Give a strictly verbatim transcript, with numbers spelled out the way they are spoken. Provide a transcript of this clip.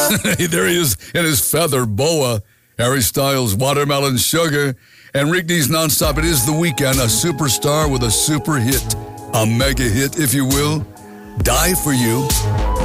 There he is in his feather boa. Harry Styles, Watermelon Sugar. And Rick D's Nonstop. It is the weekend. A superstar with a super hit. A mega hit, if you will. Die for You.